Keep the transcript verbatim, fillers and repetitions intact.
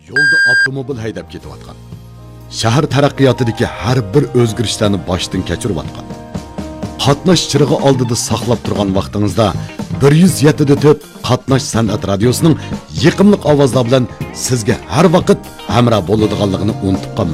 yo'lda avtomobil haydab ketayotgan. Shahar taraqqiyotidagi har bir o'zgarishlarni boshdan kechirayotgan. Qatnash chirig'i oldida saqlab turgan vaqtingizda bir yuz yetti deb Qatnash san'at radiosining yiqimliq ovozlar bilan sizga har vaqt hamroh bo'ladiganligini unutib qolmang.